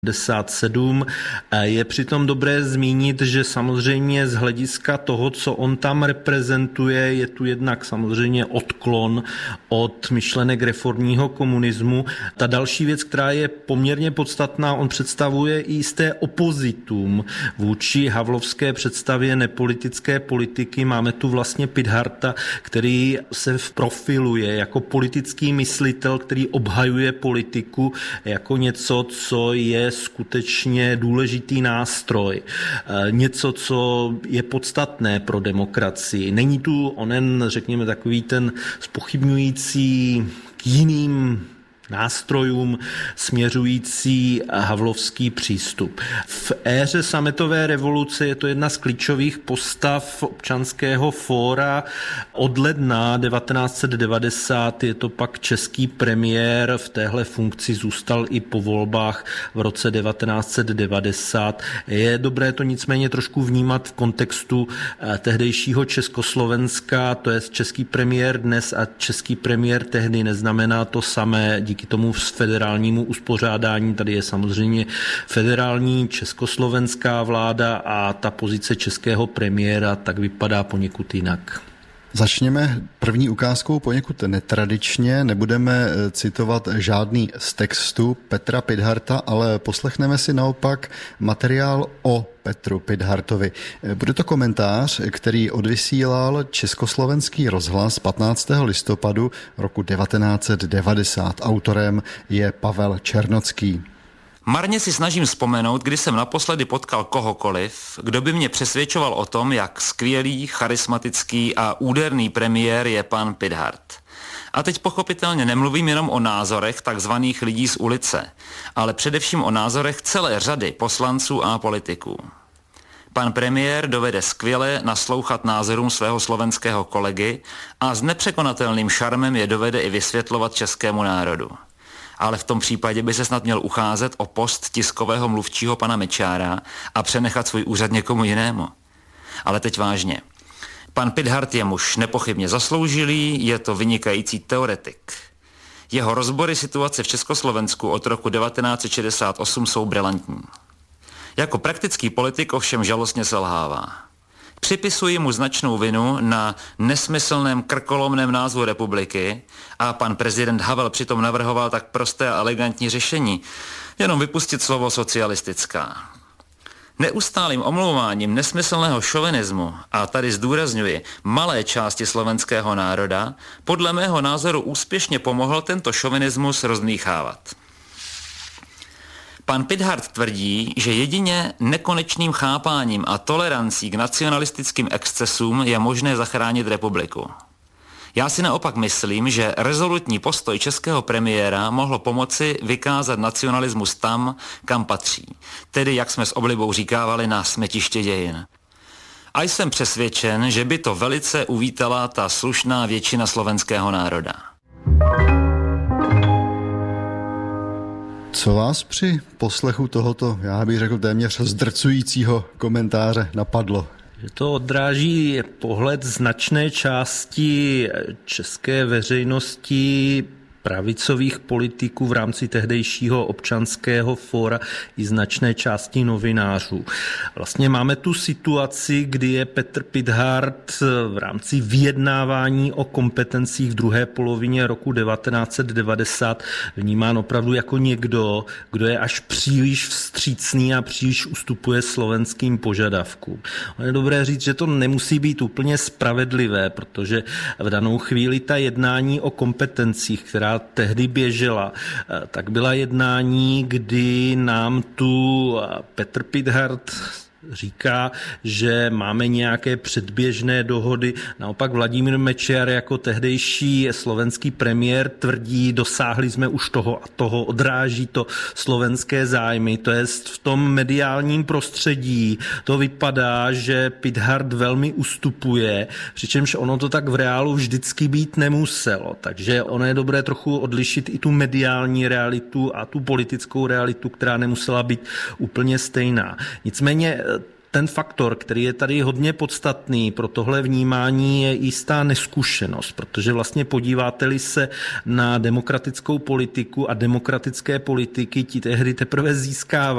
57. Je přitom dobré zmínit, že samozřejmě z hlediska toho, co on tam reprezentuje, je tu jednak samozřejmě odklon od myšlenek reformního komunismu. Ta další věc, která je poměrně podstatná, on představuje i jisté opozitum vůči havlovské představě nepolitické politiky. Máme tu vlastně Pithardta, který se profiluje jako politický myslitel, který obhajuje politiku jako něco, co je skutečně důležitý nástroj. Něco, co je podstatné pro demokracii. Není tu onen, řekněme, takový ten zpochybňující k jiným nástrojům směřující havlovský přístup. V éře sametové revoluce je to jedna z klíčových postav občanského fóra. Od ledna 1990 je to pak český premiér, v téhle funkci zůstal i po volbách v roce 1990. Je dobré to nicméně trošku vnímat v kontextu tehdejšího Československa, to je český premiér dnes a český premiér tehdy neznamená to samé. Díky tomu federálnímu uspořádání tady je samozřejmě federální československá vláda a ta pozice českého premiéra tak vypadá poněkud jinak. Začněme první ukázkou poněkud netradičně. Nebudeme citovat žádný z textů Petra Pithardta, ale poslechneme si naopak materiál o Petru Pithardtovi. Bude to komentář, který odvysílal Československý rozhlas 15. listopadu roku 1990. Autorem je Pavel Černocký. Marně si snažím vzpomenout, kdy jsem naposledy potkal kohokoliv, kdo by mě přesvědčoval o tom, jak skvělý, charismatický a úderný premiér je pan Pithardt. A teď pochopitelně nemluvím jenom o názorech takzvaných lidí z ulice, ale především o názorech celé řady poslanců a politiků. Pan premiér dovede skvěle naslouchat názorům svého slovenského kolegy a s nepřekonatelným šarmem je dovede i vysvětlovat českému národu. Ale v tom případě by se snad měl ucházet o post tiskového mluvčího pana Mečiara a přenechat svůj úřad někomu jinému. Ale teď vážně. Pan Pithardt je muž nepochybně zasloužilý, je to vynikající teoretik. Jeho rozbory situace v Československu od roku 1968 jsou brilantní. Jako praktický politik ovšem žalostně selhává. Připisuji mu značnou vinu na nesmyslném krkolomném názvu republiky a pan prezident Havel přitom navrhoval tak prosté a elegantní řešení, jenom vypustit slovo socialistická. Neustálým omlouváním nesmyslného šovinismu, a tady zdůrazňuji malé části slovenského národa, podle mého názoru úspěšně pomohl tento šovinismus rozdmýchávat. Pan Pithardt tvrdí, že jedině nekonečným chápáním a tolerancí k nacionalistickým excesům je možné zachránit republiku. Já si naopak myslím, že rezolutní postoj českého premiéra mohlo pomoci vykázat nacionalismus tam, kam patří, tedy jak jsme s oblibou říkávali na smetiště dějin. A jsem přesvědčen, že by to velice uvítala ta slušná většina slovenského národa. Co vás při poslechu tohoto, já bych řekl téměř zdrcujícího komentáře napadlo? Že to odráží pohled značné části české veřejnosti, pravicových politiků v rámci tehdejšího občanského fóra i značné části novinářů. Vlastně máme tu situaci, kdy je Petr Pithardt v rámci vyjednávání o kompetencích v druhé polovině roku 1990 vnímán opravdu jako někdo, kdo je až příliš vstřícný a příliš ustupuje slovenským požadavkům. Je dobré říct, že to nemusí být úplně spravedlivé, protože v danou chvíli ta jednání o kompetencích, která tehdy běžela, tak byla jednání, kdy nám tu Petr Pithardt říká, že máme nějaké předběžné dohody. Naopak Vladimír Mečiar jako tehdejší slovenský premiér tvrdí, dosáhli jsme už toho a toho, odráží to slovenské zájmy. To je v tom mediálním prostředí. To vypadá, že Pithardt velmi ustupuje, přičemž ono to tak v reálu vždycky být nemuselo. Takže ono je dobré trochu odlišit i tu mediální realitu a tu politickou realitu, která nemusela být úplně stejná. Nicméně ten faktor, který je tady hodně podstatný pro tohle vnímání, je jistá neskušenost, protože vlastně podíváte-li se na demokratickou politiku a demokratické politiky, ti tehdy teprve získávají